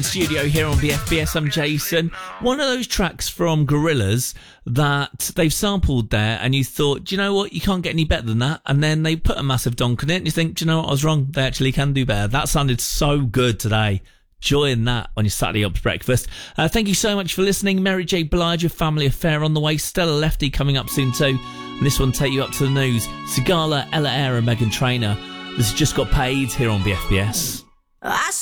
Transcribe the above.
in studio here on BFBS. I'm Jason. One of those tracks from Gorillaz that they've sampled there and you thought, do you know what, you can't get any better than that, and then they put a massive donk on it and you think, do you know what, I was wrong, they actually can do better. That sounded so good today. Join that on your Saturday Ops breakfast. Thank you so much for listening. Mary J. Blige, A Family Affair on the way. Stella Lefty coming up soon too. And this one take you up to the news. Sigala, Ella Eyre and Meghan Trainor. This has just got paid here on BFBS.